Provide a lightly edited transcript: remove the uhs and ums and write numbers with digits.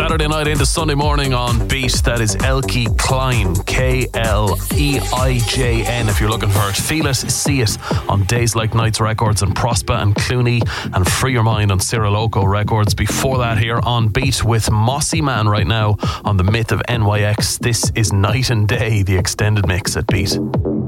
Saturday night into Sunday morning on Beat. That is Elkie Klein, Kleiijn. If you're looking for it, feel it, see it on Days Like Nights Records and Prospa and Clooney and Free Your Mind on Ciroloco Records. Before that, here on Beat with Mossy Man right now on The Myth of NYX. This is Night and Day, the extended mix at Beat.